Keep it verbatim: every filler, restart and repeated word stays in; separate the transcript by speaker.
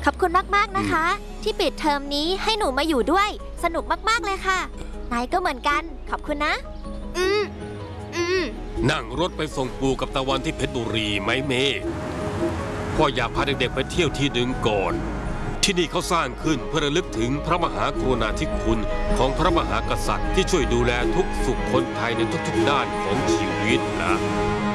Speaker 1: ขอบคุณมากๆนะคะที่ปิดเทอมนี้ให้หนูมาอยู่ด้วยสนุกมากๆเลยค่ะนายก็เหมือนกันขอบคุณนะอืมอืม
Speaker 2: นั่งรถไปส่งปู่กับตะวันที่เพชรบุรีไหมเมย์พ่ออยากพาเด็กๆไปเที่ยวที่หนึ่งก่อนที่นี่เขาสร้างขึ้นเพื่อระลึกถึงพระมหากรุณาธิคุณของพระมหากษัตริย์ที่ช่วยดูแลทุกสุขคนไทยในทุกๆด้านของชีวิตนะ